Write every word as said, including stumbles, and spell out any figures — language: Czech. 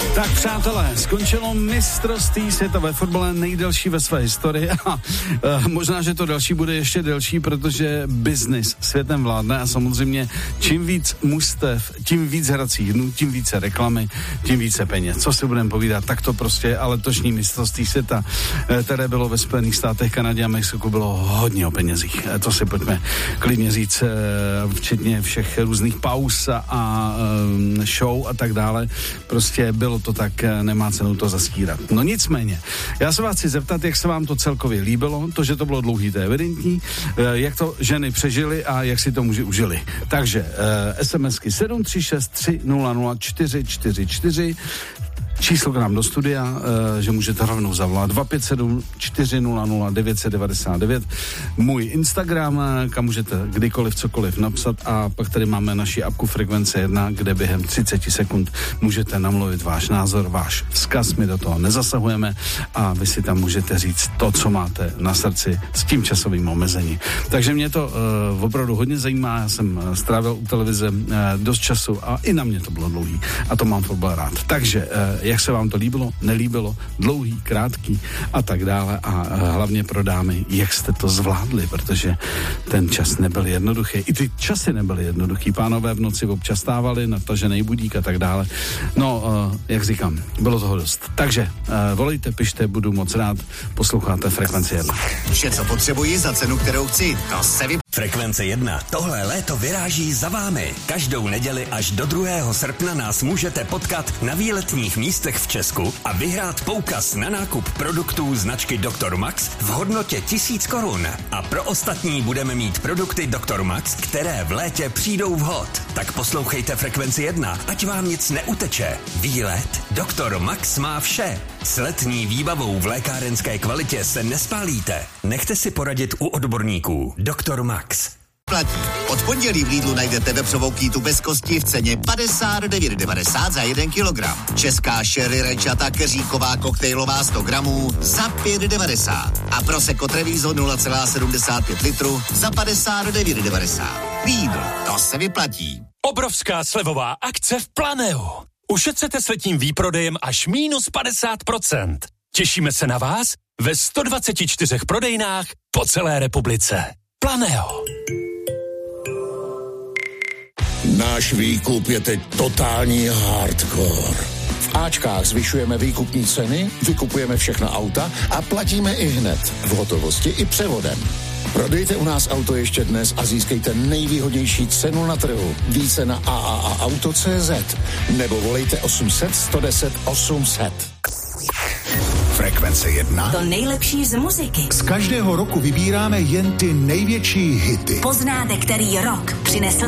Tak přátelé, skončilo mistrovství světa ve fotbale, nejdelší ve své historii a uh, možná, že to další bude ještě delší, protože biznis světem vládne a samozřejmě čím víc mužstev, tím víc hracích dnů, tím více reklamy, tím více peněz. Co si budeme povídat, tak to prostě, ale letošní mistrovství světa, které bylo ve Spojených státech, Kanadě a Mexiku, bylo hodně o penězích. To si pojďme klidně říct, včetně všech různých pauz a show a tak dále. Prostě bylo to tak, nemá cenu to zastírat. No nicméně, já se vás chci zeptat, jak se vám to celkově líbilo, to, že to bylo dlouhý, to je evidentní, jak to ženy přežily a jak si to muži užili. Takže SMSky sedm tři šest tři nula nula čtyři čtyři čtyři, číslo k nám do studia, uh, že můžete rovnou zavolat dva pět sedm čtyři nula nula devět devět devět, můj Instagram, kam můžete kdykoliv cokoliv napsat, a pak tady máme naši apku Frekvence jedna, kde během třicet sekund můžete namluvit váš názor, váš vzkaz, my do toho nezasahujeme a vy si tam můžete říct to, co máte na srdci s tím časovým omezením. Takže mě to uh, opravdu hodně zajímá, já jsem strávil u televize uh, dost času a i na mě to bylo dlouhý a to mám fotbal rád. Takže uh, jak se vám to líbilo, nelíbilo, dlouhý, krátký a tak dále a hlavně pro dámy, jak jste to zvládli, protože ten čas nebyl jednoduchý. I ty časy nebyly jednoduchý. Pánové v noci občas stávali, natažený budík a tak dále. No, jak říkám, bylo toho dost. Takže volejte, pište, budu moc rád, posloucháte Frekvenci jedna. Vše, co potřebuji za cenu, kterou chci, to se vy... Frekvence jedna. Tohle léto vyráží za vámi. Každou neděli až do druhého srpna nás můžete potkat na výletních místech v Česku a vyhrát poukaz na nákup produktů značky doktor Max v hodnotě tisíc korun. A pro ostatní budeme mít produkty doktor Max, které v létě přijdou vhod. Tak poslouchejte Frekvenci jedna, ať vám nic neuteče. Výlet doktor Max má vše. S letní výbavou v lékárenské kvalitě se nespálíte. Nechte si poradit u odborníků. doktor Max. Platí. Od pondělí v Lidlu najdete vepřovou kýtu bez kosti v ceně padesát devět devadesát za jeden kilogram. Česká sherry rajčata keříková koktejlová sto gramů za pět devadesát. A Prosecco Treviso nula celá sedmdesát pět litru za padesát devět devadesát. Lidl, to se vyplatí. Obrovská slevová akce v Planeu. Ušetřete s letním výprodejem až mínus padesát procent. Těšíme se na vás ve sto dvacet čtyři prodejnách po celé republice. Planeo. Náš výkup je teď totální hardcore. V Ačkách zvyšujeme výkupní ceny, vykupujeme všechna auta a platíme i hned, v hotovosti i převodem. Prodejte u nás auto ještě dnes a získejte nejvýhodnější cenu na trhu. Více na a a a auto tečka cé zet nebo volejte osm set sto deset osm set. Frekvence jedna. To nejlepší z muziky. Z každého roku vybíráme jen ty největší hity. Poznáte, který rok přinesl